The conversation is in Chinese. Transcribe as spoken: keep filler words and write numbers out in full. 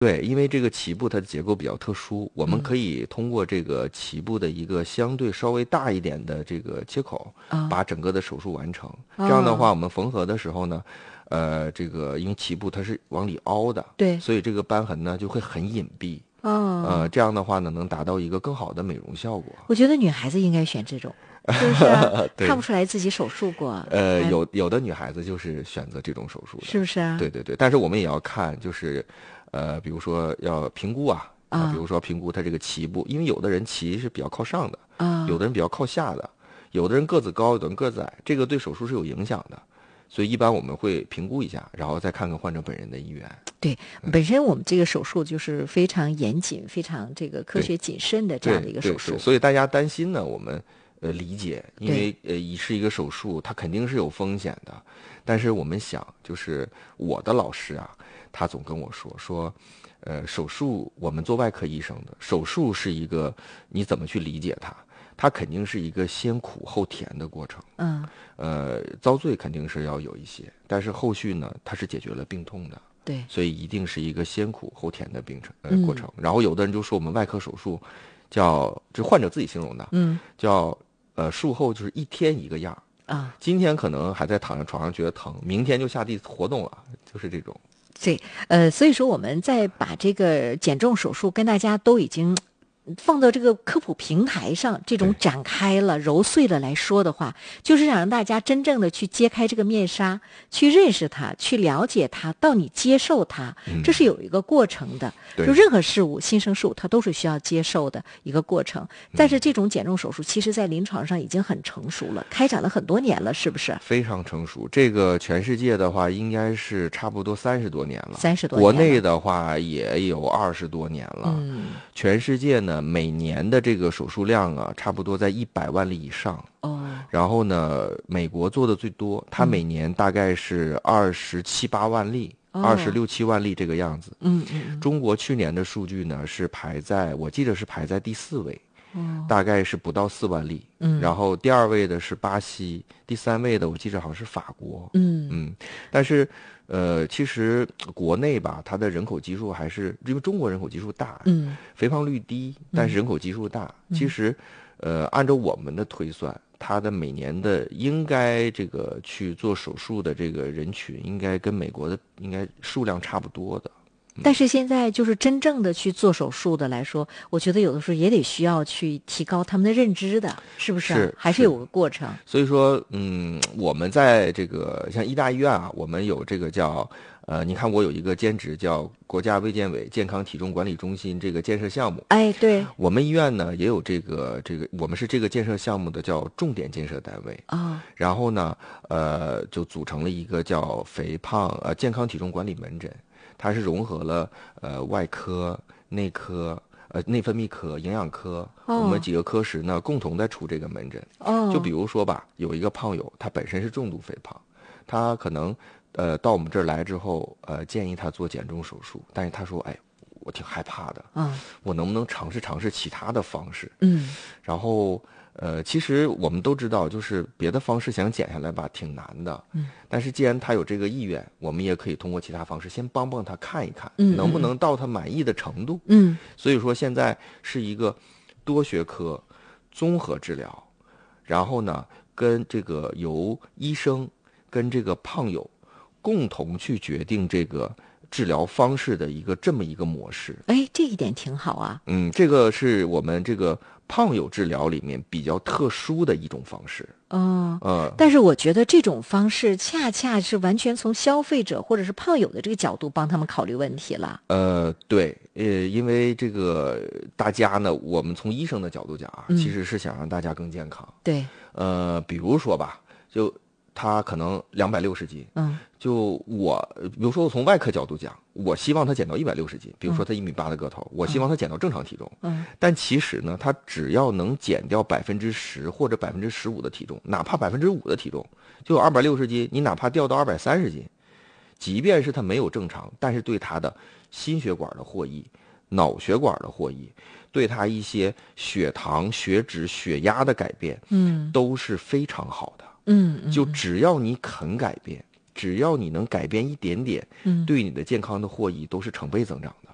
对，因为这个脐部它的结构比较特殊，我们可以通过这个脐部的一个相对稍微大一点的这个切口， 哦把整个的手术完成。 哦这样的话，我们缝合的时候呢，呃，这个因为脐部它是往里凹的， 对所以这个瘢痕呢就会很隐蔽。 哦， 呃，这样的话呢，能达到一个更好的美容效果。 我觉得女孩子应该选这种，是不是啊？ 对看不出来自己手术过， 呃， 还有有的女孩子就是选择这种手术的， 是不是啊？ 对对对，但是我们也要看，就是呃，比如说要评估啊， 啊比如说评估她这个脐部，因为有的人脐是比较靠上的， 啊， 有的人比较靠下的，有的人个子高，有的人个子矮，这个对手术是有影响的。所以一般我们会评估一下，然后再看看患者本人的意愿。 对，本身我们这个手术就是非常严谨、非常这个科学谨慎的这样的一个手术。 对对对，所以大家担心呢，我们呃理解，因为呃一是一个手术，它肯定是有风险的。但是我们想，就是我的老师啊，他总跟我说说，呃，手术我们做外科医生的，手术是一个你怎么去理解它？它肯定是一个先苦后甜的过程。 嗯， 呃，遭罪肯定是要有一些，但是后续呢，它是解决了病痛的。 对， 所以一定是一个先苦后甜的病程呃嗯过程。然后有的人就说我们外科手术叫，这患者自己形容的， 嗯， 叫呃术后就是一天一个样啊， 今天可能还在躺在床上觉得疼，明天就下地活动了，就是这种。 对，呃，所以说我们在把这个减重手术跟大家都已经放到这个科普平台上，这种展开了、揉碎了来说的话，就是想让大家真正的去揭开这个面纱，去认识它，去了解它，到你接受它， 嗯、 这是有一个过程的。就任何事物，新生事物，它都是需要接受的一个过程。但是这种减重手术，其实在临床上已经很成熟了，开展了很多年了，是不是？ 非常成熟。这个全世界的话，应该是差不多三十多年了。 三十多年了。 国内的话也有二十多年了。 嗯。 全世界呢，每年的这个手术量啊，差不多在一百万例以上。 哦。 然后呢，美国做的最多，它每年大概是二十七八万例。二十六七万例这个样子。 嗯嗯。 中国去年的数据呢是排在，我记得是排在第四位， 哦， 大概是不到四万例。 嗯。 然后第二位的是巴西，第三位的我记得好像是法国。 嗯嗯。但是，呃，其实国内吧，它的人口基数还是因为中国人口基数大， 嗯， 肥胖率低，但是人口基数大。 嗯、 其实，呃，按照我们的推算。它的每年的应该这个去做手术的这个人群，应该跟美国的应该数量差不多的。 嗯、但是现在就是真正的去做手术的来说，我觉得有的时候也得需要去提高他们的认知的，是不是、啊？ 是， 还是有个过程。 所以说，嗯，我们在这个像医大医院啊，我们有这个叫。呃，你看我有一个兼职叫国家卫健委健康体重管理中心这个建设项目。 哎，对， 我们医院呢也有这个这个，我们是这个建设项目的叫重点建设单位啊、哦。 然后呢，呃，就组成了一个叫肥胖呃健康体重管理门诊，它是融合了呃外科、内科、呃内分泌科、营养科， 哦、 我们几个科室呢共同在出这个门诊。 哦。 就比如说吧，有一个胖友，他本身是重度肥胖，他可能。呃，到我们这儿来之后，呃，建议他做减重手术，但是他说，哎，我挺害怕的， 嗯， 我能不能尝试尝试其他的方式？ 嗯， 然后，呃，其实我们都知道，就是别的方式想减下来吧，挺难的， 嗯， 但是既然他有这个意愿，我们也可以通过其他方式先帮帮他看一看， 嗯， 能不能到他满意的程度， 嗯， 所以说现在是一个多学科综合治疗，然后呢，跟这个由医生跟这个胖友。共同去决定这个治疗方式的一个这么一个模式。 哎，这一点挺好啊。 嗯，这个是我们这个胖友治疗里面比较特殊的一种方式。 哦， 呃， 但是我觉得这种方式恰恰是完全从消费者或者是胖友的这个角度帮他们考虑问题了。 呃，对，呃，因为这个大家呢，我们从医生的角度讲啊， 嗯、 其实是想让大家更健康。 对。 呃，比如说吧，就。他可能两百六十斤， 嗯， 就我，比如说我从外科角度讲，我希望他减到一百六十斤，比如说他一米八的个头，嗯、我希望他减到正常体重， 嗯， 但其实呢，他只要能减掉百分之十或者百分之十五的体重，哪怕百分之五的体重，就有二百六十斤，你哪怕掉到二百三十斤，即便是他没有正常，但是对他的心血管的获益、脑血管的获益，对他一些血糖、血脂、血压的改变， 嗯， 都是非常好的。 嗯， 就只要你肯改变，只要你能改变一点点， 嗯， 对你的健康的获益都是成倍增长的。